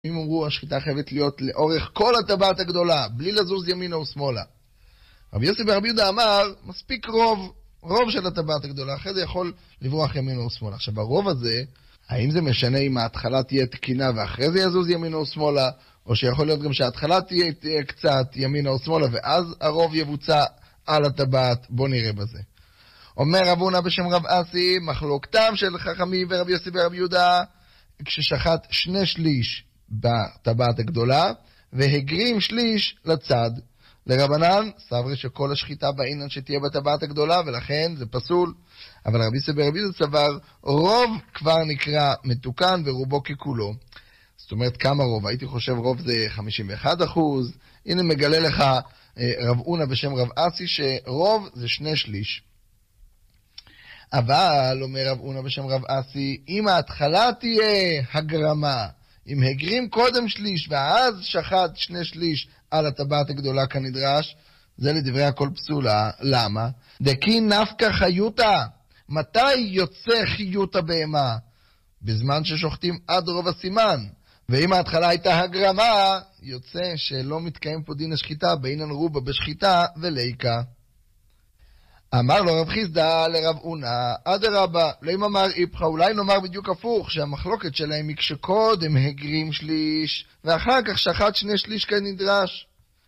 אם אמרו, השחיטה חייבת להיות לאורך כל הטבעת הגדולה, בלי לזוז ימינה ושמאלה. רבי יוסי ברבי יהודה אמר, מספיק רוב של הטבעת הגדולה, אחרי זה יכול לברוח ימינה ושמאלה. עכשיו, הרוב הזה, האם זה משנה אם ההתחלה תהיה תקינה ואחרי זה יזוז ימינה ושמאלה, או שיכול להיות גם שההתחלה תהיה קצת ימינה ושמאלה, ואז הרוב יבוצע על הטבעת. בוא נראה בזה. אומר רב הונא בשם רב אסי, מחלוקתם של חכמים ורבי יוסי ברבי יהודה, כששחט 2/3 בטבעת הגדולה, והגרים 1/3 לצד. לרבנן, סברי שכל השחיטה בעינן שתהיה בטבעת הגדולה, ולכן זה פסול. אבל רבי יוסי ברבי יהודה סבר, רוב כבר נקרא מתוקן ורובו ככולו. זאת אומרת, כמה רוב? הייתי חושב רוב זה 51%. הנה מגלה לך רב הונא בשם רב אסי, שרוב זה 2/3. אבל, אומר רב הונא בשם רב אסי, אם ההתחלה תהיה הגרמה, אם הגרים קודם 1/3 ואז שחט 2/3 על הטבעת הגדולה כנדרש, זה לדברי הכל פסולה. למה? דקי נפקא חיותא. מתי יוצא חיות הבהמה? בזמן ששוחטים עד רוב הסימן. ואם ההתחלה הייתה הגרמה, יוצא שלא מתקיים פה דין השחיטה, באינן רובה בשחיטה וליקה. אמר לו רב חיסדא לרב הונא, אדרבה, לא אם אמר איפכא, אולי נאמר בדיוק הפוך, שהמחלוקת שלהם היא כשקודם הגרים 1/3, ואחר כך שחט 2/3 כנדרש.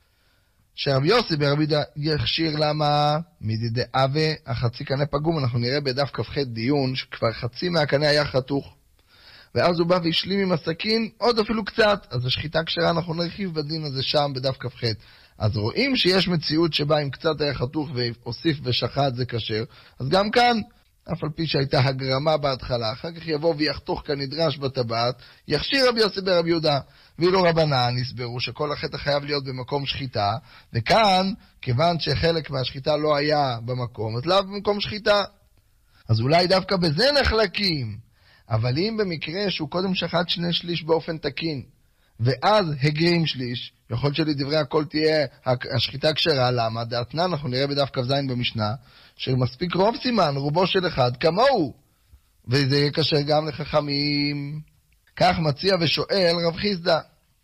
שרב יוסי ברבי יהודה יכשיר למה מדידי אבה, החצי קנה פגום. אנחנו נראה בדף כ"ח דיון, שכבר חצי מהקנה היה חתוך. ואז הוא בא והשלים עם הסכין עוד אפילו קצת, אז השחיטה כשרה, אנחנו נרחיב בדין הזה שם בדף כ"ח. אז רואים שיש מציאות שבה אם קצת היה חתוך והוסיף ושחט זה כשר, אז גם כאן, אף על פי שהייתה הגרמה בהתחלה, אחר כך יבוא ויחתוך כנדרש בטבעת, יכשיר רבי יוסי ברבי יהודה. ואילו רבנן הסברו שכל החטא חייב להיות במקום שחיטה, וכאן, כיוון שחלק מהשחיטה לא היה במקום, אז לא במקום שחיטה. אז אולי דווקא בזה נחלקים. אבל אם במקרה שהוא קודם שחט 2/3 באופן תקין, ואז הגרים 1/3, יכול שלדברי הכל תהיה השחיטה כשרה. למה? דאתנן, אנחנו נראה בדף כ"ז במשנה, שמספיק רוב סימן, רובו של אחד כמוהו, וזה יהיה כשר גם לחכמים. כך מציע ושואל רב חיסדא.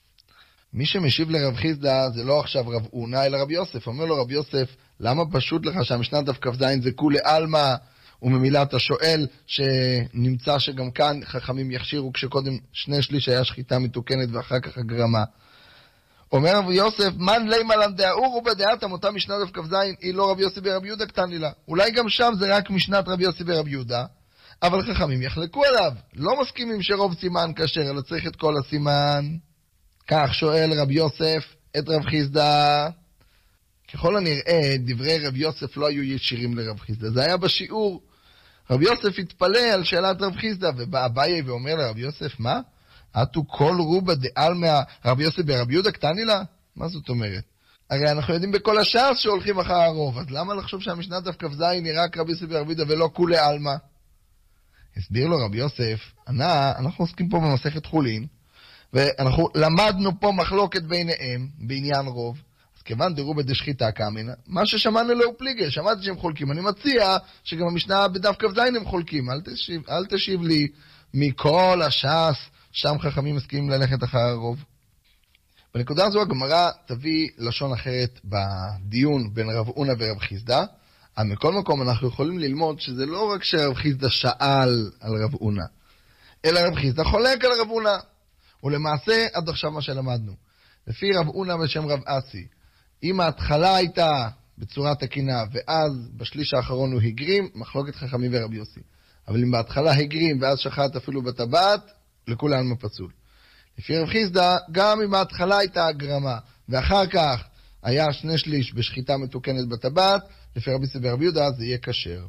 מי שמשיב לרב חיסדא זה לא עכשיו רב הונא אלא רב יוסף. אומר לו רב יוסף, למה פשוט לך שהמשנה דף כ"ז זה כולי עלמא, וממילת השואל שנמצא שגם כאן חכמים יכשירו כשקודם 2/3 היה שחיטה מתוקנת ואחר כך הגרמה. אומר רב יוסף, מן לימה לן דאורו בדעתם, אותה משנה דף כ"ז היא לא רבי יוסי ברבי יהודה קטן לילה. אולי גם שם זה רק משנת רבי יוסי ברבי יהודה, אבל חכמים יחלקו עליו, לא מסכימים שרוב סימן כשר, אלא צריך את כל הסימן. כך שואל רבי יוסף את רב חיסדא. ככל הנראה דברי רב יוסף לא היו ישירים לרב חיסדא, זה היה בשיעור. רב יוסף התפלא על שאלת רב חיסדא, ובא אביי ואומר לרב יוסף, מה? אתו כל רובה דעלמא רבי יוסי ברבי יהודה קטני לה? מה זאת אומרת? הרי אנחנו יודעים בכל הש"ס שהולכים אחר הרוב, אז למה לחשוב שהמשנה דף כ"ז היא רק רבי יוסי ברבי יהודה ולא כולי עלמא? הסביר לו רבי יוסף, אנחנו עוסקים פה במסכת חולין, ואנחנו למדנו פה מחלוקת ביניהם בעניין רוב. אז כיוון דרובה דשחיטה כאמינא, מה ששמענו לו פליגי, שמעתי שהם חולקים. אני מציע שגם המשנה בדף כ"ז הם חולקים. אל תשיב לי מכל הש"ס, שם חכמים מסכימים ללכת אחר הרוב. בנקודה הזו הגמרא תביא לשון אחרת בדיון בין רב הונא ורב חיסדא. אבל מכל מקום אנחנו יכולים ללמוד שזה לא רק שרב חיסדא שאל על רב הונא, אלא רב חיסדא חולק על רב הונא. ולמעשה עד עכשיו מה שלמדנו, לפי רב הונא בשם רב אסי, אם ההתחלה הייתה בצורה תקינה ואז בשליש האחרון הוא הגרים, מחלוקת חכמים ורבי יוסי. אבל אם בהתחלה הגרים ואז שחט אפילו בטבעת, לכולנו פסול. לפי רב חיסדא, גם אם ההתחלה הייתה הגרמה ואחר כך היה 2/3 בשחיטה מתוקנת בטבעת, לפי רבי יוסי ברבי יהודה זה יהיה כשר.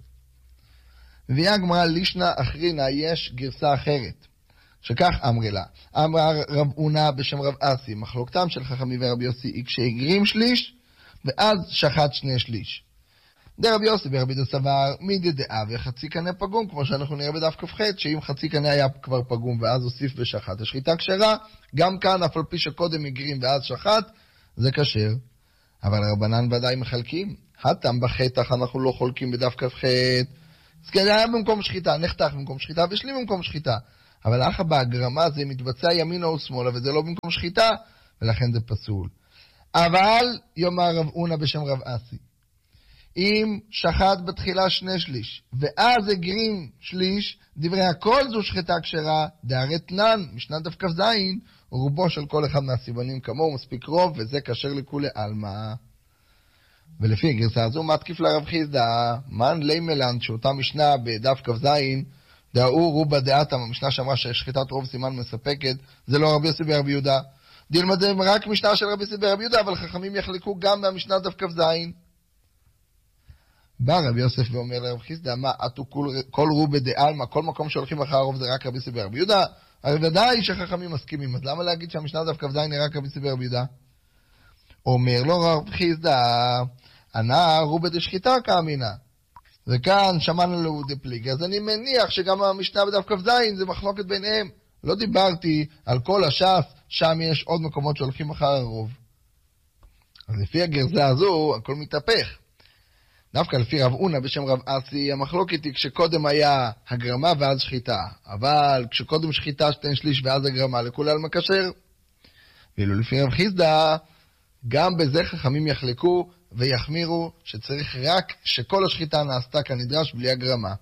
מביאה הגמרא לישנא אחרינא, יש גרסה אחרת, שכך אמרי לה, אמר רב הונא בשם רב אסי, מחלוקתם של חכמים ורבי יוסי היא כשהגרים 1/3 ואז שחט 2/3. דרבי יוסי ברבי יהודה סבר מדדעה וחצי קנה פגום, כמו שאנחנו נראה בדף כ"ח, שאם חצי קנה היה כבר פגום ואז הוסיף ושחט, השחיטה כשרה. גם כאן אף על פי שקודם הגרים ואז שחט, זה כשר. אבל רבנן ודאי מחלקים. הטעם בחטח אנחנו לא חולקים בדף כ"ח. אז כן, היה במקום שחיטה, נחתך במקום שחיטה ושלים במקום שחיטה. אבל אחא בהגרמה זה מתבצע ימינה או שמאלה, וזה לא במקום שחיטה, ולכן זה פסול. אבל יאמר רב הונא בשם רב אסי, אם שחט בתחילה 2/3, ואז הגרים 1/3, דברי הכל זו שחיטה כשרה, דהרי תנן, משנה דף כ"ז, רובו של כל אחד מהסיבנים כמוהו מספיק רוב, וזה כשר לכולי עלמא. ולפי הגרסה הזו, מתקיף לרב חיסדא, מן לי מלן, שאותה משנה בדף כ"ז, דאו רובה דעתם, המשנה שאמרה ששחיטת רוב סימן מספקת, זה לא רבי יוסי ברבי יהודה. דילמד זה רק משנה של רבי יוסי ברבי יהודה, אבל חכמים יחלקו גם מהמשנה דף כ"ז. בא רבי יוסף ואומר לרב חיסדא, מה, עטו כל רובה דעלמא, כל מקום שהולכים אחר הרוב זה רק רבי יוסי ברבי יהודה? הרי ודאי שחכמים מסכימים, אז למה להגיד שהמשנה דף כ"ז היא רק רבי יוסי ברבי יהודה? אומר לו רב חיסדא, ענה רובה דשחיטה כאמינא. וכאן שמענו לו דפליגי, אז אני מניח שגם המשנה בדף כ"ז זה מחלוקת ביניהם. לא דיברתי על כל הש"ס, שם יש עוד מקומות שהולכים אחר הרוב. אז לפי הגרסה הזו, הכל מתהפך. דווקא לפי רב הונא בשם רב אסי, המחלוקת היא כשקודם היה הגרמה ואז שחיטה. אבל כשקודם שחיטה 2/3 ואז הגרמה, לכולי עלמא כשר. ואילו לפי רב חיסדא, גם בזה חכמים יחלקו ויחמירו שצריך רק שכל השחיטה נעשתה כנדרש בלי הגרמה.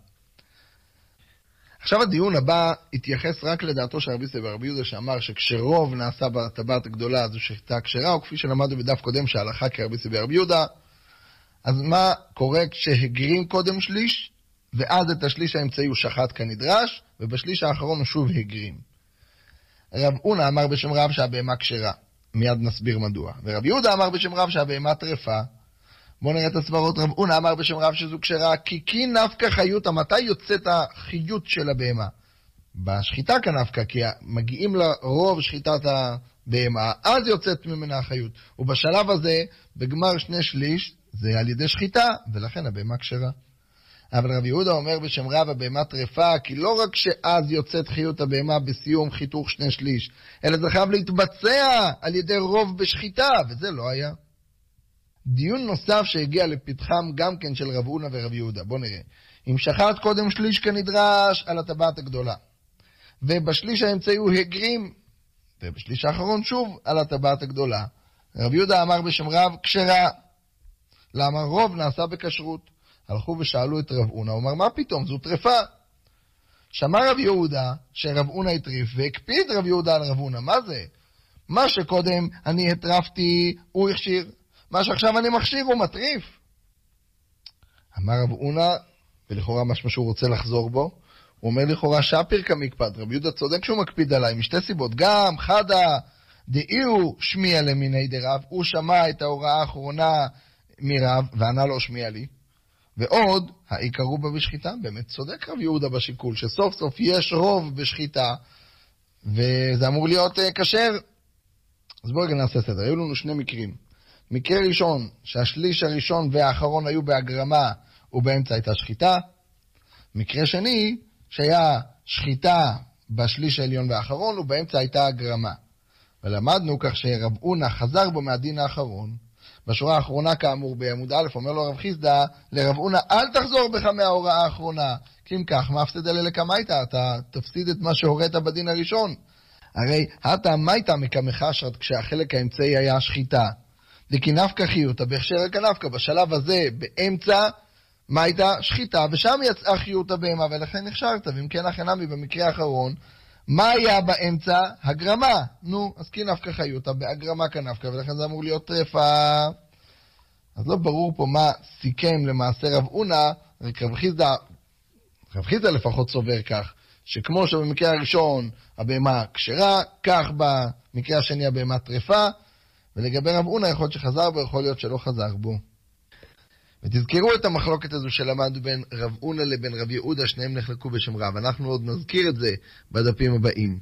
עכשיו הדיון הבא התייחס רק לדעתו של רבי יוסי ברבי יהודה, שאמר שכשרוב נעשה בטבעת הגדולה זו שחיטה כשרה, או כפי שלמדנו בדף קודם שההלכה כרבי יוסי ברבי יהודה. אז מה קורה כשהגרים קודם 1/3 ואז את 1/3 האמצעי הוא שחט כנדרש, וב1/3 האחרון הוא שוב הגרים? רב הונא אמר בשם רב שהבהמה כשרה, מיד נסביר מדוע. ורבי יהודה אמר בשם רב שהבהמה טרפה. בואו נראה את הסברות. רב הונא אמר בשם רב שזו כשרה, כי נפקא חיותא. מתי יוצאת החיות של הבהמה? בשחיטה כנפקא, כי מגיעים לרוב שחיטת הבהמה, אז יוצאת ממנה החיות. ובשלב הזה, בגמר 2/3, זה על ידי שחיטה, ולכן הבהמה כשרה. אבל רבי יהודה אומר בשם רב הבהמה טרפה, כי לא רק שאז יוצאת חיות הבהמה בסיום חיתוך 2/3, אלא זה חייב להתבצע על ידי רוב בשחיטה, וזה לא היה. דיון נוסף שהגיע לפתחם גם כן של רב הונא ורבי יהודה. בוא נראה. אם שחט קודם 1/3 כנדרש על הטבעת הגדולה, וב1/3 האמצעי הוא הגרים, וב1/3 האחרון שוב על הטבעת הגדולה, רבי יהודה אמר בשם רב כשרה. למה? רוב נעשה בכשרות. הלכו ושאלו את רב הונא, הוא אמר, מה פתאום? זו טרפה. שמע רב יהודה שרב הונא הטריף, והקפיד רב יהודה על רב הונא. מה זה? מה שקודם אני הטרפתי, הוא הכשיר. מה שעכשיו אני מכשיר, הוא מטריף. אמר רב הונא, ולכאורה משהו שהוא רוצה לחזור בו, הוא אומר לכאורה שפיר כמקפד. רב יהודה צודק שהוא מקפיד עליי, משתי סיבות. גם חדה דאיהו שמיע למיני דרב, הוא שמע את ההוראה האחרונה מרב, וענה לו שמיע לי. ועוד, העיקרו בה בשחיטה, באמת צודק רב יהודה בשיקול, שסוף סוף יש רוב בשחיטה, וזה אמור להיות כשר. אז בואו רגע נעשה סדר. היו לנו 2 מקרים. מקרה ראשון, שהשליש הראשון והאחרון היו בהגרמה, ובאמצע הייתה שחיטה. מקרה שני, שהיה שחיטה בשליש העליון והאחרון, ובאמצע הייתה הגרמה. ולמדנו כך שרב הונא חזר בו מהדין האחרון. בשורה האחרונה כאמור בעמוד א', אומר לו רב חיסדא לרב הונא, אל תחזור בך מההוראה האחרונה, כי אם כך, מה הפסד אלה לקמייתא? אתה תפסיד את מה שהורית בדין הראשון. הרי אתה מייתא מקמחשרת כשהחלק האמצעי היה שחיטה. דכי נפקא חיותא בהכשר כנפקא, בשלב הזה, באמצע, מייתא שחיטה, ושם יצאה חיותא בהמה, ולכן הכשרת. ואם כן הכנמי במקרה האחרון, מה היה באמצע? הגרמה. נו, אז כי נפקא חיותא, בהגרמה כנפקא, ולכן זה אמור להיות טרפה. אז לא ברור פה מה סיכם למעשה רב הונא, רק רב חיסדא לפחות סובר כך, שכמו שבמקרה הראשון הבהמה כשרה, כך במקרה השני הבהמה טרפה, ולגבי רב הונא יכול להיות שחזר בו, יכול להיות שלא חזר בו. ותזכרו את המחלוקת הזו שלמדנו בין רב הונא לבין רב יהודה, שניהם נחלקו בשם רב. אנחנו עוד נזכיר את זה בדפים הבאים.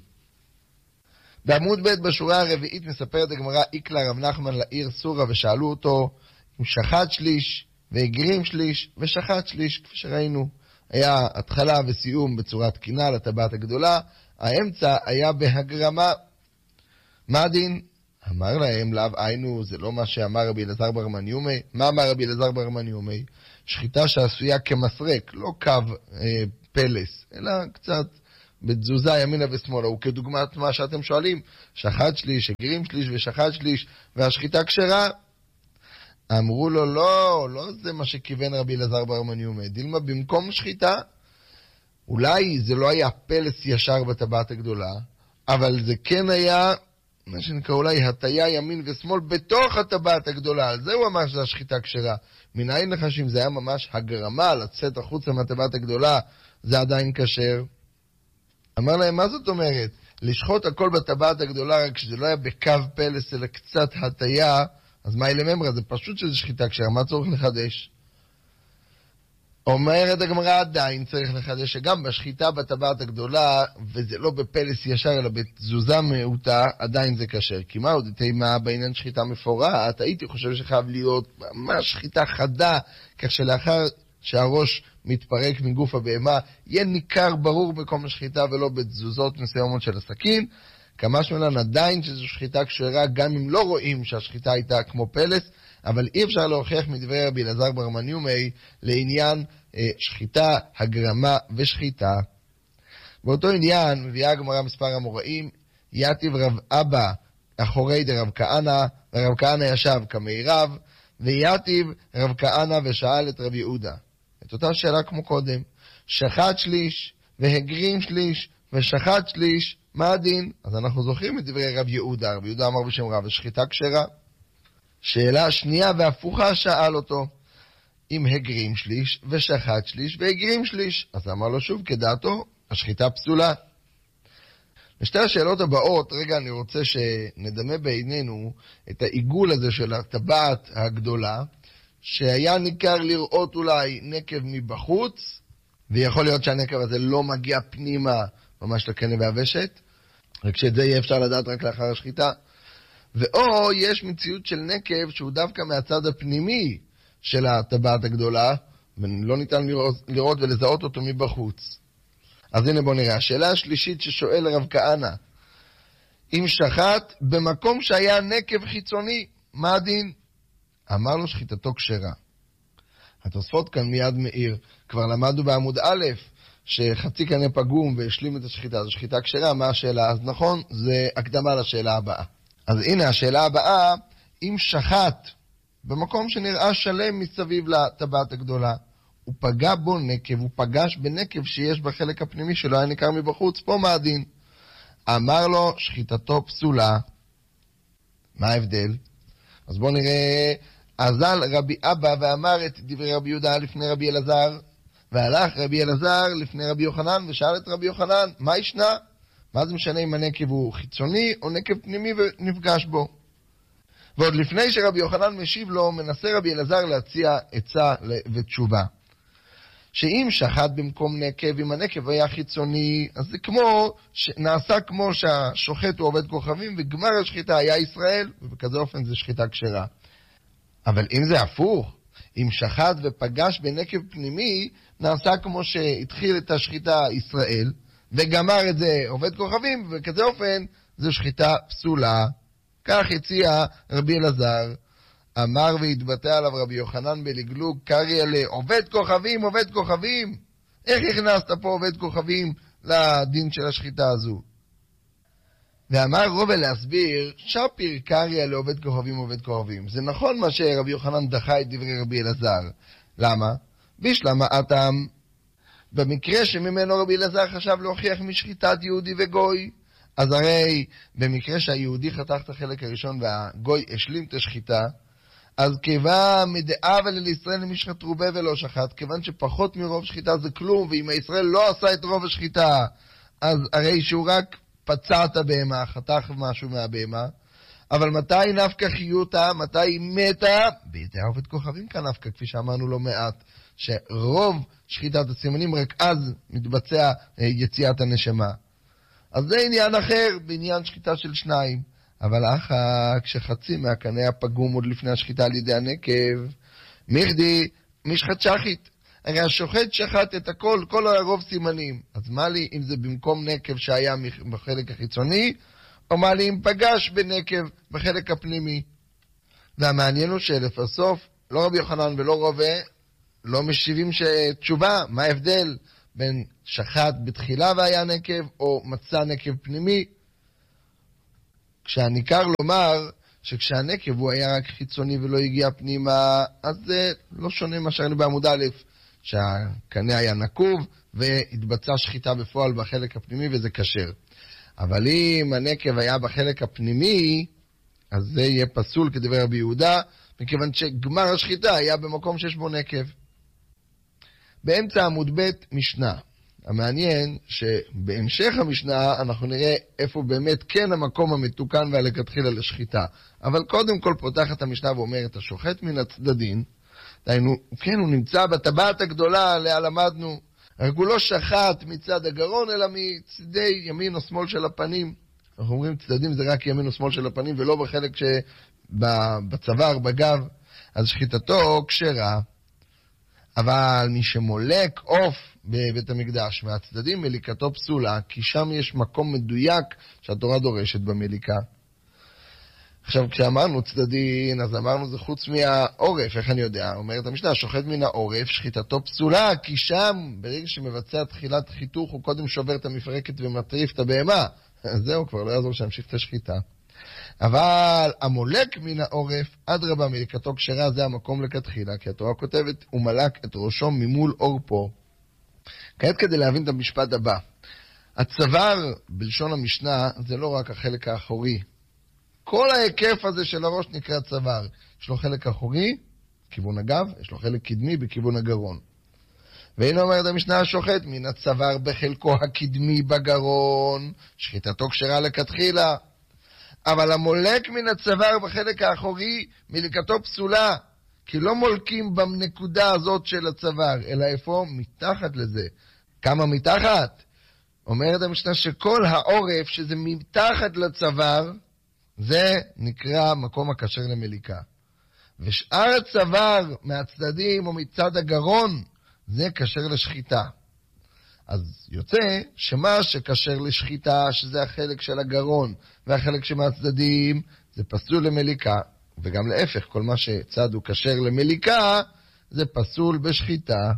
בעמוד ב' בשורה הרביעית מספרת הגמרא, איקלה רב נחמן לעיר סורה, ושאלו אותו אם שחט שליש והגרים שליש ושחט שליש, כפי שראינו. היה התחלה וסיום בצורה תקינה לטבעת הגדולה, האמצע היה בהגרמה. מה הדין? אמר להם, לאו היינו, זה לא מה שאמר רבי אלעזר בר מניומי. מה אמר רבי אלעזר בר מניומי? שחיטה שעשויה כמסרק, לא קו פלס, אלא קצת בתזוזה ימינה ושמאלה, הוא כדוגמת מה שאתם שואלים, שחט שליש, הגרים שליש ושחט שליש, והשחיטה כשרה. אמרו לו, לא זה מה שכיוון רבי אלעזר בר מניומא, דילמה במקום שחיטה, אולי זה לא היה פלס ישר בטבעת הגדולה, אבל זה כן היה, מה שנקרא אולי הטיה ימין ושמאל בתוך הטבעת הגדולה, על זה הוא אמר שזה השחיטה כשרה. מנין לך שאם זה היה ממש הגרמה לצאת החוצה מהטבעת הגדולה, זה עדיין כשר? אמר להם, מה זאת אומרת? לשחוט הכל בטבעת הגדולה, רק שזה לא היה בקו פלס אלא קצת הטיה, אז מה אלממרה? זה פשוט שזה שחיטה כשרה, מה צורך לחדש? אומרת הגמרא, עדיין צריך לחדש שגם בשחיטה בטבעת הגדולה, וזה לא בפלס ישר אלא בתזוזה מעוטה, עדיין זה כשר. כי מה עוד תימה בעניין שחיטה מפורט? הייתי חושב שחייב להיות ממש שחיטה חדה, כך שלאחר שהראש מתפרק מגוף הבהמה, יהיה ניכר ברור במקום השחיטה ולא בתזוזות מסוימות של הסכין. כמה שמלן עדיין שזו שחיטה כשרה, גם אם לא רואים שהשחיטה הייתה כמו פלס, אבל אי אפשר להוכיח מדברי רבי אלעזר בר מניומא לעניין שחיטה, הגרמה ושחיטה. באותו עניין מביאה הגמרא מספר המוראים, יתיב רב אבא אחורי דרב כהנא, ורב כהנא ישב כמי רב, ויתיב רב כהנא ושאל את רב יהודה. את אותה שאלה כמו קודם, שחט שליש והגרים שליש ושחט שליש, מה הדין? אז אנחנו זוכרים את דברי רב יהודה. רב יהודה אמר בשם רב, שחיטה כשרה. שאלה שנייה והפוכה שאל אותו, אם הגרים שליש ושחט שליש והגרים שליש, אז אמר לו שוב כדעתו, השחיטה פסולה. לשתי השאלות הבאות, רגע אני רוצה שנדמה בעינינו את העיגול הזה של הטבעת הגדולה, שהיה ניכר לראות אולי נקב מבחוץ, ויכול להיות שהנקב הזה לא מגיע פנימה ממש לקנה והוושת, רק שאת זה יהיה אפשר לדעת רק לאחר השחיטה. ואו יש מציאות של נקב שהוא דווקא מהצד הפנימי של הטבעת הגדולה, ולא ניתן לראות ולזהות אותו מבחוץ. אז הנה בוא נראה. השאלה השלישית ששואל רב כהנא, אם שחט במקום שהיה נקב חיצוני, מה הדין? אמר לו שחיטתו כשרה. התוספות כאן מיד מאיר. כבר למדנו בעמוד א', שחצי קנה פגום והשלים את השחיטה, זו שחיטה כשרה. מה השאלה? אז נכון, זה הקדמה לשאלה הבאה. אז הנה השאלה הבאה, אם שחט במקום שנראה שלם מסביב לטבעת הגדולה, הוא פגע בו נקב, הוא פגש בנקב שיש בחלק הפנימי שלו, היה ניכר מבחוץ, פה מה הדין? אמר לו שחיטתו פסולה. מה ההבדל? אז בואו נראה, אזל רבי אבא ואמר את דברי רבי יהודה לפני רבי אלעזר, והלך רבי אלעזר לפני רבי יוחנן ושאל את רבי יוחנן, מה ישנה? מה זה משנה אם הנקב הוא חיצוני או נקב פנימי ונפגש בו? ועוד לפני שרבי יוחנן משיב לו, מנסה רבי אלעזר להציע עצה ותשובה. שאם שחט במקום נקב, אם הנקב היה חיצוני, אז זה נעשה כמו שהשוחט הוא עובד כוכבים, וגמר השחיטה היה ישראל, ובכזה אופן זה שחיטה כשרה. אבל אם זה הפוך, אם שחט ופגש בנקב פנימי, נעשה כמו שהתחיל את השחיטה ישראל, וגמר את זה עובד כוכבים, וכזה אופן זו שחיטה פסולה. כך הציע רבי אלעזר. אמר והתבטא עליו רבי יוחנן בלגלוג, קריא לעובד כוכבים, עובד כוכבים. איך הכנסת פה עובד כוכבים לדין של השחיטה הזו? ואמר רובה להסביר, שפיר קריא לעובד כוכבים, עובד כוכבים. זה נכון מה שרבי יוחנן דחה את דברי רבי אלעזר. למה? בשלמה אתם. במקרה שממנו רבי אלעזר חשב להוכיח משחיטת יהודי וגוי, אז הרי במקרה שהיהודי חתך את החלק הראשון והגוי השלים את השחיטה, אז כיוון מדעבל לישראל למשחת רובה ולא שחט, כיוון שפחות מרוב שחיטה זה כלום, ואם הישראל לא עשה את רוב השחיטה, אז הרי שהוא רק פצע את הבהמה, חתך משהו מהבהמה. אבל מתי נפקא חיותה, מתי היא מתה? בידי עובד כוכבים כאן נפקא, כפי שאמרנו לא מעט, שרוב שחיטת הסימנים רק אז מתבצע יציאת הנשמה. אז זה עניין אחר, בעניין שחיטה של שניים. אבל כשחצי מהקנה הפגום עוד לפני השחיטה על ידי הנקב, מכדי משחט שחית. הרי השוחט שחט את הכל, כל הרוב סימנים. אז מה לי אם זה במקום נקב שהיה בחלק החיצוני, או מה לי אם פגש בנקב בחלק הפנימי? והמעניין הוא שלפסוף, לא רבי יוחנן ולא רובה, לא משיבים תשובה. מה ההבדל בין שחט בתחילה והיה נקב, או מצא נקב פנימי. כשהניכר לומר שכשהנקב הוא היה רק חיצוני ולא הגיע פנימה, אז זה לא שונה מה שראינו בעמוד א', שהקנה היה נקוב והתבצע שחיטה בפועל בחלק הפנימי וזה כשר. אבל אם הנקב היה בחלק הפנימי, אז זה יהיה פסול כדבר רבי יהודה, מכיוון שגמר השחיטה היה במקום שיש בו נקב. באמצע עמוד ב' משנה. המעניין שבהמשך המשנה אנחנו נראה איפה באמת כן המקום המתוקן והלכתחילה לשחיטה. אבל קודם כל פותחת המשנה ואומרת, השוחט מן הצדדין, דהיינו, כן, הוא נמצא בטבעת הגדולה עליה למדנו, רק הוא לא שחט מצד הגרון, אלא מצדי ימין או שמאל של הפנים. אנחנו אומרים צדדים זה רק ימין או שמאל של הפנים, ולא בחלק שבצוואר, בגב. אז שחיטתו כשרה, אבל מי שמולק עוף בבית המקדש מהצדדים, מליקתו פסולה, כי שם יש מקום מדויק שהתורה דורשת במליקה. עכשיו, כשאמרנו צדדין, אז אמרנו זה חוץ מהעורף, איך אני יודע? אומרת המשנה, שוחט מן העורף, שחיטתו פסולה, כי שם, ברגע שמבצע תחילת חיתוך, הוא קודם שובר את המפרקת ומטריף את הבהמה. זהו, כבר לא יעזור שימשיך את השחיטה. אבל המולק מן העורף, אדרבה, מליקתו כשרה, זה המקום לכתחילה, כי התורה כותבת, הוא מלק את ראשו ממול עורפו. כעת כדי להבין את המשפט הבא. הצוואר, בלשון המשנה, זה לא רק החלק האחורי. כל ההיקף הזה של הראש נקרא צוואר. יש לו חלק אחורי, בכיוון הגב, יש לו חלק קדמי בכיוון הגרון. והנה אומרת המשנה, השוחט מן הצוואר בחלקו הקדמי בגרון, שחיטתו כשרה לכתחילה. אבל המולק מן הצוואר בחלק האחורי, מליקתו פסולה, כי לא מולקים בנקודה הזאת של הצוואר, אלא איפה? מתחת לזה. כמה מתחת? אומרת המשנה שכל העורף שזה מתחת לצוואר, זה נקרא מקום הכשר למליקה. ושאר הצוואר מהצדדים או מצד הגרון, זה כשר לשחיטה. אז יוצא שמה שכשר לשחיטה, שזה החלק של הגרון, והחלק שמהצדדים, זה פסול למליקה. וגם להפך, כל מה שצד הוא כשר למליקה, זה פסול בשחיטה.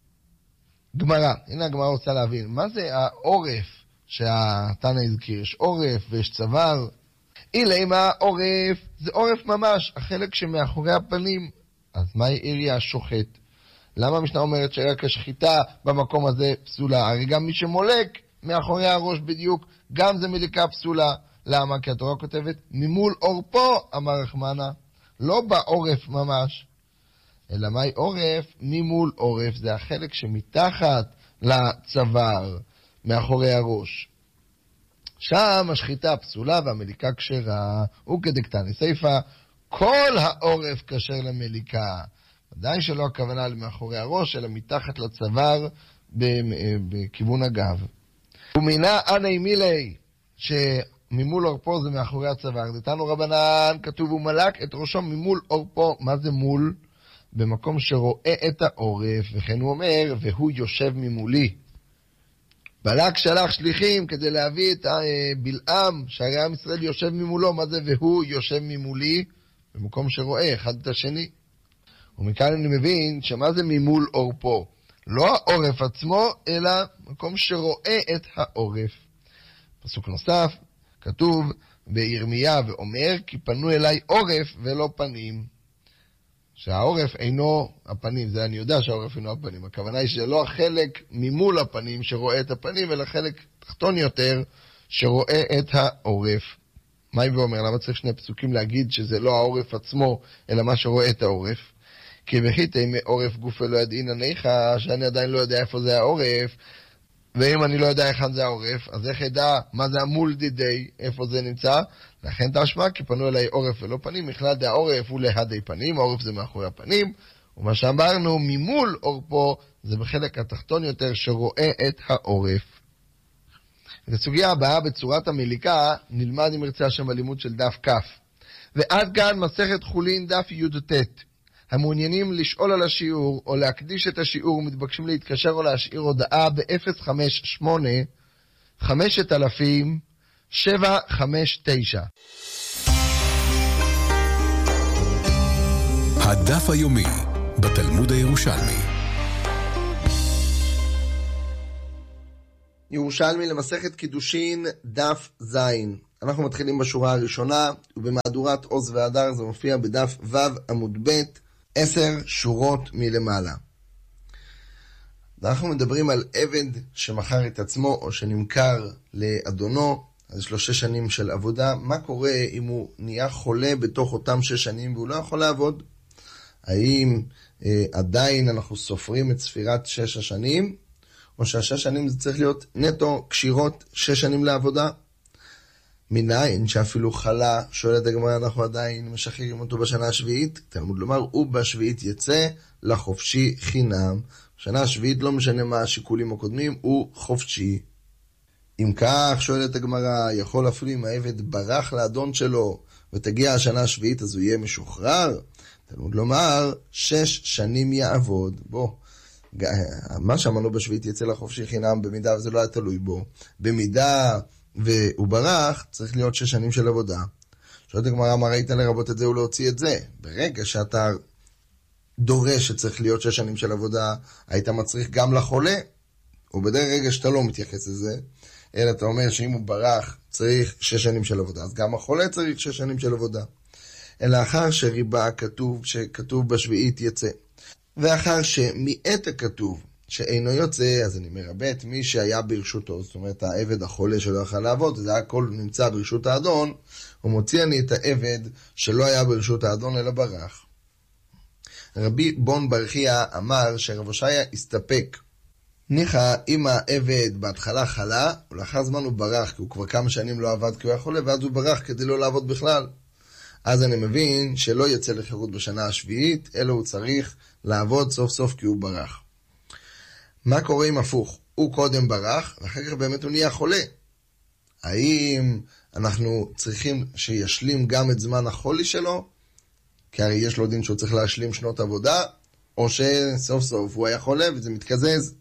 גמרא, הנה הגמרא רוצה להבין, מה זה העורף שהתנא הזכיר? יש עורף ויש צוואר. אילמה העורף, זה עורף ממש, החלק שמאחורי הפנים. אז מה העירי השוחט? למה המשנה אומרת שרק השחיטה במקום הזה פסולה? הרי גם מי שמולק מאחורי הראש בדיוק, גם זה מליקה פסולה. למה? כי התורה כותבת, ממול עורפו, אמר רחמנה, לא בעורף ממש. אלא מהי עורף? ממול עורף, זה החלק שמתחת לצוואר, מאחורי הראש. שם השחיטה פסולה והמליקה כשרה, וכדקתני סיפא, כל העורף כשר למליקה. ודאי שלא הכוונה מאחורי הראש, אלא מתחת לצוואר בכיוון הגב. ומינה אנאי מילי, שממול עורפו זה מאחורי הצוואר. דתנו רבנן, כתוב הוא מלק את ראשו ממול עורפו. מה זה מול? במקום שרואה את העורף, וכן הוא אומר, והוא יושב ממולי. בלק שלח שליחים כדי להביא את בלעם, שהרי עם ישראל יושב ממולו. מה זה והוא יושב ממולי? במקום שרואה אחד את השני. ומכאן אני מבין שמה זה ממול עורפו? לא העורף עצמו, אלא מקום שרואה את העורף. פסוק נוסף, כתוב בירמיה ואומר, כי פנו אליי עורף ולא פנים. שהעורף אינו הפנים, זה אני יודע שהעורף אינו הפנים. הכוונה היא שלא החלק ממול הפנים שרואה את הפנים, אלא חלק תחתון יותר שרואה את העורף. מה היא ואומר? למה צריך שני פסוקים להגיד שזה לא העורף עצמו, אלא מה שרואה את העורף? כי בחיתי מעורף גופה לא ידעין עניך, שאני עדיין לא יודע איפה זה העורף, ואם אני לא יודע היכן זה העורף, אז איך ידע מה זה המול דידי, איפה זה נמצא? לכן תשמע, כי פנו אליי עורף ולא פנים, בכלל דה העורף הוא להדי פנים, העורף זה מאחורי הפנים, ומה שאמרנו, ממול עורפו, זה בחלק התחתון יותר שרואה את העורף. לסוגיה הבאה, בצורת המליקה, נלמד אם ירצה השם בלימוד של דף כ'. ועד כאן מסכת חולין דף י"ט. המעוניינים לשאול על השיעור או להקדיש את השיעור מתבקשים להתקשר או להשאיר הודעה ב-058-5000-759. הדף היומי בתלמוד הירושלמי. ירושלמי למסכת קידושין דף ז. אנחנו מתחילים בשורה הראשונה, ובמהדורת עוז והדר זה מופיע בדף ו' עמוד ב' 10 שורות מלמעלה. אנחנו מדברים על עבד שמכר את עצמו או שנמכר לאדונו, אז 6 שנים של עבודה. מה קורה אם הוא נהיה חולה בתוך אותם 6 שנים והוא לא יכול לעבוד? האם עדיין אנחנו סופרים את ספירת 6 השנים, או ש6 שנים זה צריך להיות נטו קשירות 6 שנים לעבודה? מניין שאפילו חלה, שואלת הגמרא, אנחנו עדיין משחררים אותו בשנה השביעית? תלמוד לומר, הוא בשביעית יצא לחופשי חינם. בשנה השביעית לא משנה מה השיקולים הקודמים, הוא חופשי. אם כך, שואלת הגמרא, יכול אפילו אם העבד ברח לאדון שלו ותגיע השנה השביעית, אז הוא יהיה משוחרר? תלמוד לומר, 6 שנים יעבוד. מה שאמרנו בשביעית יצא לחופשי חינם, במידה וזה לא היה תלוי בו. במידה והוא ברח, צריך להיות 6 שנים של עבודה. שואלת הגמרא, מה ראית לרבות את זה ולהוציא את זה? ברגע שאתה דורש שצריך להיות 6 שנים של עבודה, היית מצריך גם לחולה, וברגע שאתה לא מתייחס לזה, אלא אתה אומר שאם הוא ברח צריך 6 שנים של עבודה, אז גם החולה צריך 6 שנים של עבודה. אלא אחר שריבה שכתוב בשביעית יצא. ואחר שמעת הכתוב שאינו יוצא, אז אני מרבה את מי שהיה ברשותו, זאת אומרת העבד החולה שלא יכל לעבוד, זה הכל נמצא ברשות האדון, הוא מוציא אני את העבד שלא היה ברשות האדון אלא ברח. רבי בון ברכיה אמר שרב הושעיה הסתפק. ניחא אם העבד בהתחלה חלה, ולאחר זמן הוא ברח, כי הוא כבר כמה שנים לא עבד כי הוא היה חולה, ואז הוא ברח כדי לא לעבוד בכלל. אז אני מבין שלא יצא לחירות בשנה השביעית, אלא הוא צריך לעבוד סוף סוף כי הוא ברח. מה קורה אם הפוך? הוא קודם ברח, ואחר כך באמת הוא נהיה חולה. האם אנחנו צריכים שישלים גם את זמן החולי שלו? כי הרי יש לו דין שהוא צריך להשלים שנות עבודה, או שסוף סוף הוא היה חולה וזה מתקזז.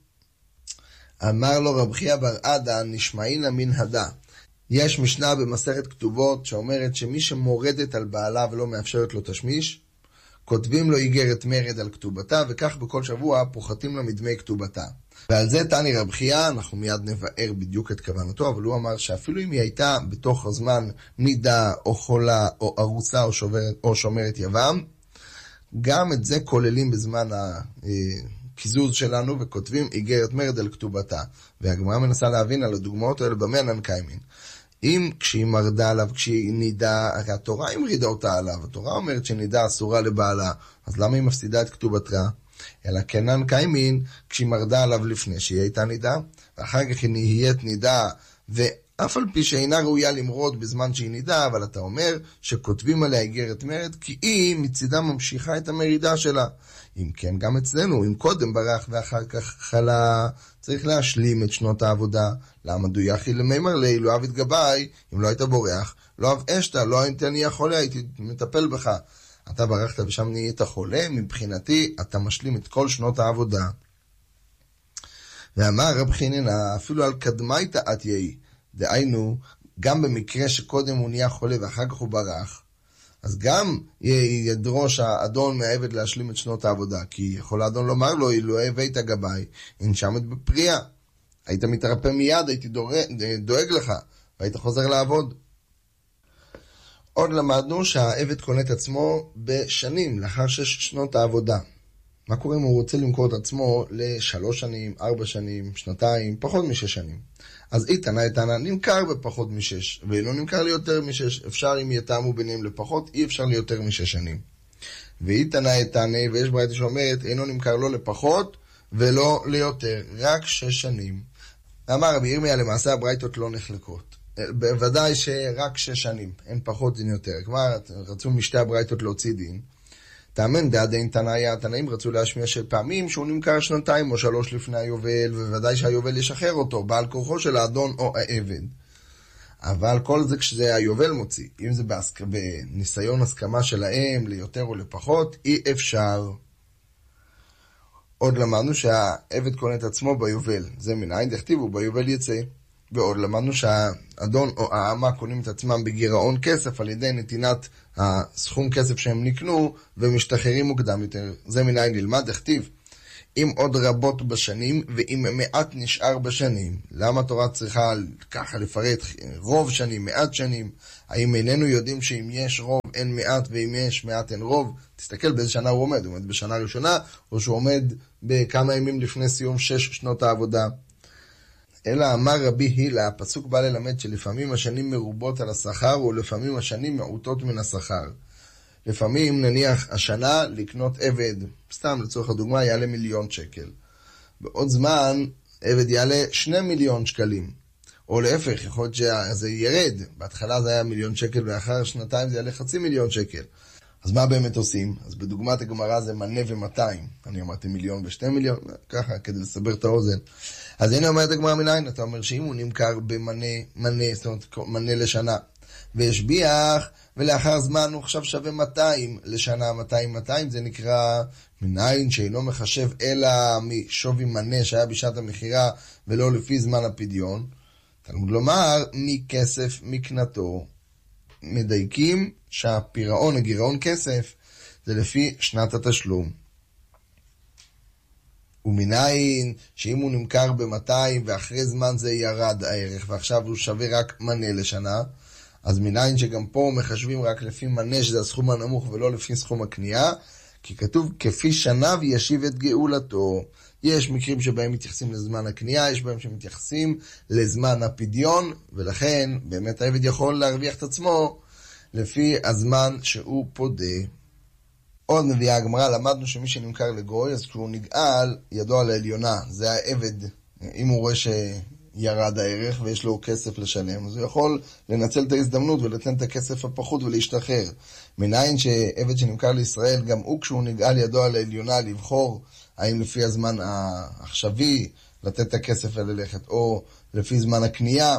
אמר לו רב חייא בר עדה, נשמעינה מן הדה. יש משנה במסכת כתובות שאומרת שמי שמורדת על בעלה ולא מאפשרת לו תשמיש, כותבים לו איגרת מרד על כתובתה, וכך בכל שבוע פוחתים לו מדמי כתובתה. ועל זה תני רב חייא, אנחנו מיד נבאר בדיוק את כוונתו, אבל הוא אמר שאפילו אם היא הייתה בתוך הזמן נידה או חולה או ארוסה או שומרת יבם, גם את זה כוללים בזמן הקיזוז שלנו וכותבים איגרת מרד על כתובתה. והגמרא מנסה להבין על הדוגמאות האלה במה אינן קיימין. אם כשהיא מרדה עליו, כשהיא נידה, הרי התורה המרידה אותה עליו, התורה אומרת שנידה אסורה לבעלה, אז למה היא מפסידה את כתובתה? אלא כנן קיימין, כשהיא מרדה עליו לפני שהיא הייתה נידה, ואחר כך היא נהיית נידה, ואף על פי שאינה ראויה למרוד בזמן שהיא נידה, אבל אתה אומר שכותבים עליה איגרת מרד, כי היא מצידה ממשיכה את המרידה שלה. אם כן, גם אצלנו, אם קודם ברח ואחר כך חלה, צריך להשלים את שנות העבודה. למה דויחי למימר לי, לא אהב את גבי, אם לא היית בורח, לא אהב אשתה, לא הייתי נהיה חולה, הייתי מטפל בך. אתה ברחת ושם נהיית חולה, מבחינתי אתה משלים את כל שנות העבודה. ואמר רב חיננה, אפילו על קדמייתא אתיי, דהיינו, גם במקרה שקודם הוא נהיה חולה ואחר כך הוא ברח, אז גם ידרוש האדון מהעבד להשלים את שנות העבודה, כי יכול האדון לומר לו, אילו הבאת גבי, הנשמת בפריאה. היית מתרפא מיד, הייתי דואג לך, והיית חוזר לעבוד. עוד למדנו שהעבד קונה את עצמו בשנים, לאחר 6 שנות העבודה. מה קורה אם הוא רוצה למכור את עצמו ל3 שנים, 4 שנים, 2, פחות מ6 שנים? אז איתנה נמכר בפחות מ6, ואינו נמכר ליותר מ6. אפשר אם יתאמו ביניהם לפחות, אי אפשר ליותר מ6 שנים. ואיתנה, ויש ברייתא שאומרת, אינו נמכר לא לפחות ולא ליותר, רק 6 שנים. אמר רבי ירמיה, למעשה הברייתות לא נחלקות. בוודאי שרק 6 שנים, אין פחות דין יותר. כלומר, רצו משתי הברייתות להוציא דין. תאמן דעדין תנאי, התנאים רצו להשמיע שפעמים שהוא נמכר 2 או 3 לפני היובל, ובוודאי שהיובל ישחרר אותו, בעל כורחו של האדון או העבד. אבל כל זה כשזה היובל מוציא, אם זה בניסיון הסכמה שלהם ליותר או לפחות, אי אפשר. עוד למדנו שהעבד קונה את עצמו ביובל, זה מנין דכתיבו ביובל יצא. ועוד למדנו שהאדון או האמה קונים את עצמם בגירעון כסף על ידי נתינת הסכום כסף שהם נקנו ומשתחררים מוקדם יותר. זה מנין נלמד, דכתיב אם עוד רבות בשנים, ואם מעט נשאר בשנים. למה התורה צריכה ככה לפרט רוב שנים, מעט שנים? האם איננו יודעים שאם יש רוב אין מעט, ואם יש מעט אין רוב? תסתכל באיזה שנה הוא עומד. הוא עומד בשנה ראשונה, או שהוא עומד בכמה ימים לפני סיום 6 שנות העבודה. אלא אמר רבי הילה, הפסוק בא ללמד שלפעמים השנים מרובות על השכר, ולפעמים השנים מעוטות מן השכר. לפעמים נניח השנה לקנות עבד, סתם לצורך הדוגמה, יעלה 1,000,000 שקל. בעוד זמן עבד יעלה 2 מיליון שקלים. או להפך, יכול להיות שזה ירד. בהתחלה זה היה 1,000,000 שקל, ואחר שנתיים זה יעלה 500,000 שקל. אז מה באמת עושים? אז בדוגמת הגמרא זה מנה ו200. אני אמרתי 1,000,000 ו2 מיליון, ככה, כדי לסבר את האוזן. אז הנה אומרת הגמרא מניין, אתה אומר שאם הוא נמכר במנה, זאת אומרת, מנה לשנה, והשביח, ולאחר זמן הוא עכשיו שווה 200 לשנה, 200, זה נקרא מניין שאינו מחשב אלא משווי מנה שהיה בשעת המחירה, ולא לפי זמן הפדיון. תלמוד לומר, מכסף מקנתו. מדייקים שהפירעון, הגירעון כסף, זה לפי שנת התשלום. ומניין שאם הוא נמכר ב200 ואחרי זמן זה ירד הערך, ועכשיו הוא שווה רק מנה לשנה, אז מניין שגם פה מחשבים רק לפי מנה שזה הסכום הנמוך ולא לפי סכום הקנייה, כי כתוב כפי שנה וישיב את גאולתו. יש מקרים שבהם מתייחסים לזמן הקנייה, יש בהם שמתייחסים לזמן הפדיון, ולכן באמת העבד יכול להרוויח את עצמו לפי הזמן שהוא פודה. עוד מביאה הגמרא, למדנו שמי שנמכר לגוי, אז כשהוא נגאל, ידו על העליונה. זה העבד, אם הוא רואה שירד הערך ויש לו כסף לשלם, אז הוא יכול לנצל את ההזדמנות ולתן את הכסף הפחות ולהשתחרר. מניין שעבד שנמכר לישראל, גם הוא כשהוא נגאל ידו על העליונה לבחור האם לפי הזמן העכשווי לתת את הכסף וללכת, או לפי זמן הקנייה.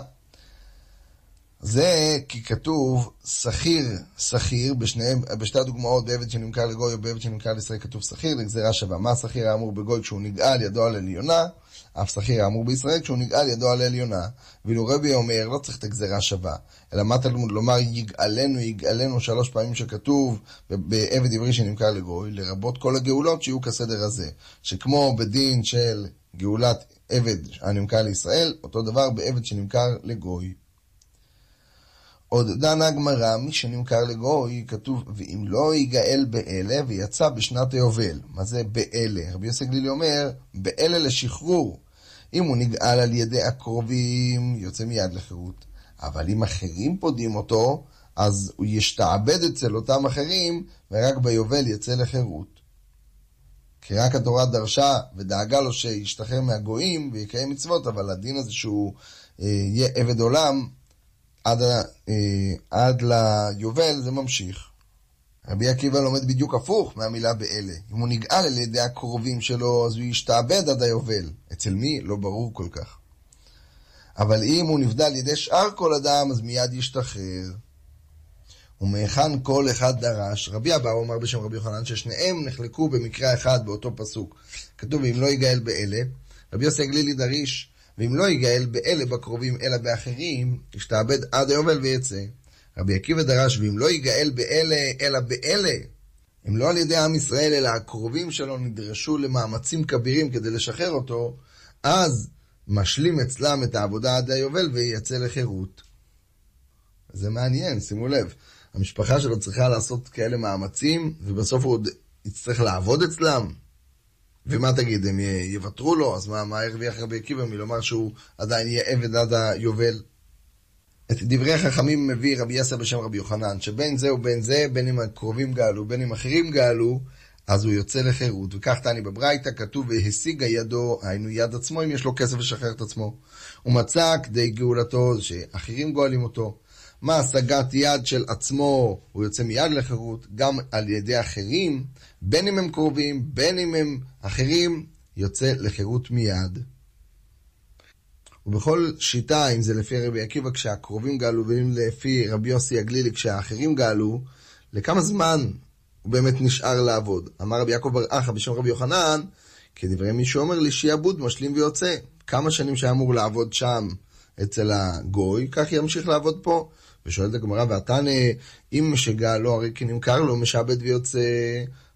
זה כי כתוב שכיר, בשתי הדוגמאות, בעבד שנמכר לגוי או בעבד שנמכר לישראל כתוב שכיר, לגזירה שווה. מה השכיר האמור בגוי כשהוא נגאל ידו על עליונה? אף שכיר האמור בישראל כשהוא נגאל ידו על עליונה. ואילו רבי אומר, לא צריך את הגזירה שווה, אלא מה תלמוד לומר, יגאלנו 3 פעמים שכתוב בעבד עברי שנמכר לגוי, לרבות כל הגאולות שיהיו כסדר הזה. שכמו בדין של גאולת עבד הנמכר לישראל, אותו דבר בעבד שנמכר לגוי. עוד דנה הגמרא, מי שנמכר לגוי, כתוב, ואם לא יגאל באלה ויצא בשנת היובל. מה זה באלה? רבי יוסי גלילי אומר, באלה לשחרור. אם הוא נגאל על ידי הקרובים, יוצא מיד לחירות. אבל אם אחרים פודים אותו, אז הוא ישתעבד אצל אותם אחרים, ורק ביובל יצא לחירות. כי רק התורה דרשה ודאגה לו שישתחרר מהגויים ויקיים מצוות, אבל הדין הזה שהוא יהיה עבד עולם, עד ליובל זה ממשיך. רבי עקיבא לומד בדיוק הפוך מהמילה באלה. אם הוא נגאל על ידי הקרובים שלו, אז הוא ישתעבד עד היובל. אצל מי? לא ברור כל כך. אבל אם הוא נבדל על ידי שאר כל אדם, אז מיד ישתחרר. ומהיכן כל אחד דרש. רבי אבאו אמר בשם רבי יוחנן ששניהם נחלקו במקרה אחד באותו פסוק. כתוב, ואם לא יגאל באלה, רבי יוסי הגלילי דריש, ואם לא יגאל באלה בקרובים אלא באחרים, ישתעבד עד היובל ויצא. רבי עקיבא דרש, ואם לא יגאל באלה אלא באלה, אם לא על ידי עם ישראל אלא הקרובים שלו נדרשו למאמצים כבירים כדי לשחרר אותו, אז משלים אצלם את העבודה עד היובל ויצא לחירות. זה מעניין, שימו לב. המשפחה שלו צריכה לעשות כאלה מאמצים, ובסוף הוא עוד יצטרך לעבוד אצלם. ומה תגיד, הם יוותרו לו? אז מה הרוויח רבי עקיבא מלומר שהוא עדיין יהיה עבד עד היובל? את דברי החכמים מביא רבי יסר בשם רבי יוחנן, שבין זה ובין זה, בין אם הקרובים גאלו, בין אם אחרים גאלו, אז הוא יוצא לחירות. וכך תני בברייתא, כתוב והשיגה ידו, היינו יד עצמו, אם יש לו כסף לשחרר את עצמו. הוא מצא כדי גאולתו, שאחרים גואלים אותו. מה השגת יד של עצמו, הוא יוצא מיד לחירות, גם על ידי אחרים, בין אם הם קרובים, בין אם הם אחרים, יוצא לחירות מיד. ובכל שיטה, אם זה לפי רבי עקיבא כשהקרובים גאלו, ואם לפי רבי יוסי הגלילי כשהאחרים גאלו, לכמה זמן הוא באמת נשאר לעבוד? אמר רבי יעקב בר אחא בשם רבי יוחנן, כדברי מישהו אומר לי שיעבוד משלים ויוצא. כמה שנים שאמור לעבוד שם אצל הגוי, כך ימשיך לעבוד פה. ושואלת הגמרא, והתנא, אם שגאלו הרי כי נמכר לו, משעבד ויוצא.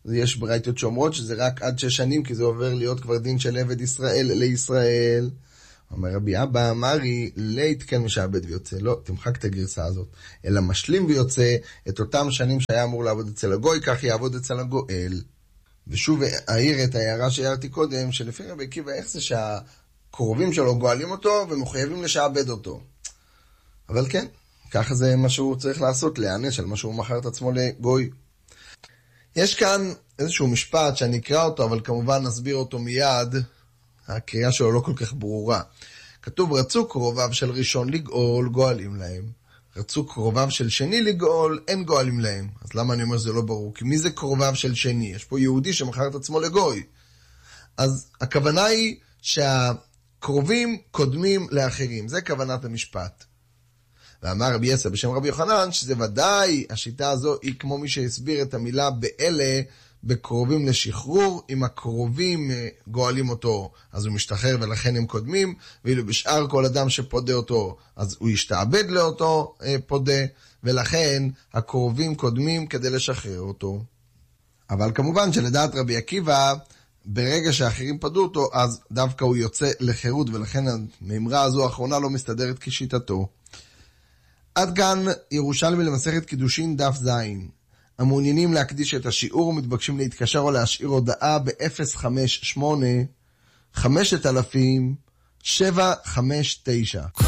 יש ברייתות שאומרות שזה רק עד 6 שנים, כי זה עובר להיות כבר דין של עבד ישראל לישראל. אומר רבי אבא, אמרי, לית כן משעבד ויוצא. לא, תמחק את הגרסה הזאת. אלא משלים ויוצא את אותם שנים שהיה אמור לעבוד אצל הגוי, כך יעבוד אצל הגואל. ושוב אעיר את ההערה שהערתי קודם, שלפי רבי עקיבא, איך זה שהקרובים שלו גואלים אותו ומחויבים לשעבד אותו. אבל כן, ככה זה מה שהוא צריך לעשות, להיענש על מה שהוא מכר את עצמו לגוי. יש כאן איזשהו משפט שאני אקרא אותו, אבל כמובן נסביר אותו מיד. הקריאה שלו לא כל כך ברורה. כתוב, רצו קרוביו של ראשון לגאול, גואלים להם. רצו קרוביו של שני לגאול, אין גואלים להם. אז למה אני אומר שזה לא ברור? כי מי זה קרוביו של שני? יש פה יהודי שמכר את עצמו לגוי. אז הכוונה היא שהקרובים קודמים לאחרים. זה כוונת המשפט. ואמר רבי יסר בשם רבי יוחנן, שזה ודאי, השיטה הזו היא כמו מי שהסביר את המילה באלה, בקרובים לשחרור. אם הקרובים גואלים אותו, אז הוא משתחרר ולכן הם קודמים, ואילו בשאר כל אדם שפודה אותו, אז הוא ישתעבד לאותו פודה, ולכן הקרובים קודמים כדי לשחרר אותו. אבל כמובן שלדעת רבי עקיבא, ברגע שאחרים פדו אותו, אז דווקא הוא יוצא לחירות, ולכן המאמרה הזו האחרונה לא מסתדרת כשיטתו. עד כאן ירושלמי למסכת קידושין דף זין. המעוניינים להקדיש את השיעור מתבקשים להתקשר או להשאיר הודעה ב-058 5000 759.